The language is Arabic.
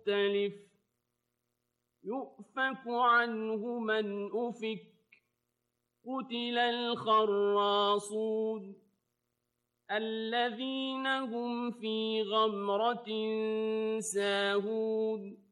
مختلف يؤفك عنه من أفك قتل الخراصون الذين هم في غمرة ساهون